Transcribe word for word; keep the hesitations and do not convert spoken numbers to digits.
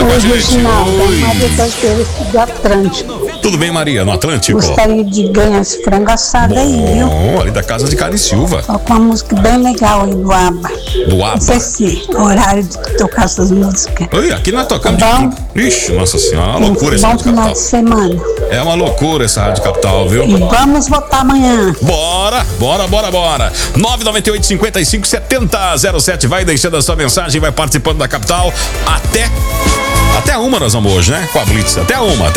com a Oi, gente. Reginaldo, Oi. Maria das Flores do Atlântico. Tudo bem, Maria, no Atlântico? Gostaria de ganhar esse frango assado aí, viu? Bom, ali da casa de Karen Silva. Toca uma música bem legal aí do ABBA. Do Não ABBA. sei se é horário de tocar essas músicas. Oi, aqui nós tocamos Tá de bom? tudo. Ixi, nossa senhora, é uma loucura essa Bom Rádio final Capital. de semana. É uma loucura essa Rádio Capital, viu? E vamos votar amanhã. Bora, bora, bora, bora. nove nove oito, cinco cinco, sete zero zero sete. Vai deixando a sua mensagem, vai participando da Capital. Até. Até uma nós vamos hoje, né? Com a Blitz. Até uma, até